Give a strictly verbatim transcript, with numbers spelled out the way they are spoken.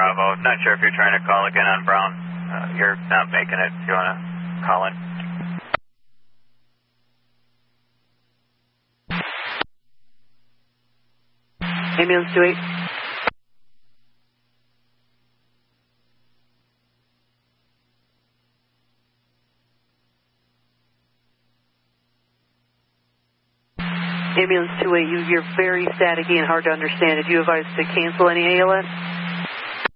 Bravo. Not sure if you're trying to call again on Brown. Uh, you're not making it if you want to call in. Ambulance two eight. Ambulance two eight, you, you're very staticky and hard to understand. Did you advise to cancel any A L S?